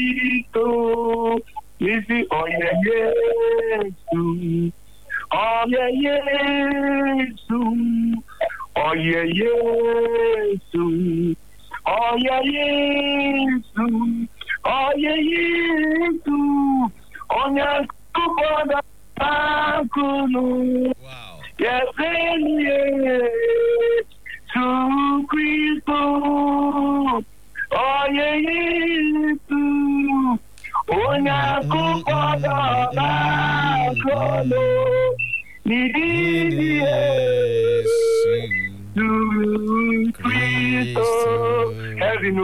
Missy, oh yeah, yes, oh yeah, yes, oh yeah, yes, oh yeah, yes, oh yeah, yes, on your cupola, wow. Yes, yes, to Cristo, oh yeah, yes, Onya kupada kono nidi Cristo Heavino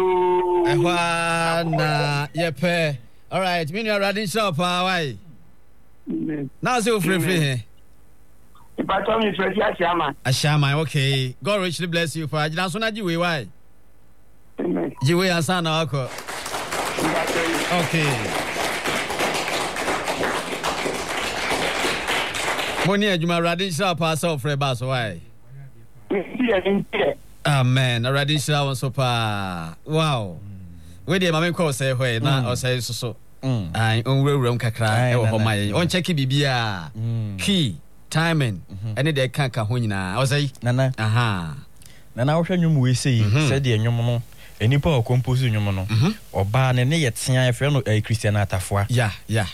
Ehwana yepe. All right, me no radin shop why? Now say free here. If I tell me Freddie Ashama, okay. God richly bless you for ajina so na jiwe why? Amen. Jiwe ansa na wako. Okay. Money adwuma radin shop pass free bass why? Amen. Radin shop so pa. Wow. We dey mama call say where na o say so. Ai onwuram kakra e wo ho mai. On check bibia. Key timing any dey kan ka ho nyina. O say nana. Aha. Nana wo hwa nwum we say say de nwum no. Enipa o compose nwum no. Oba ne ye tea e fe no Christian Atafoa. Yeah.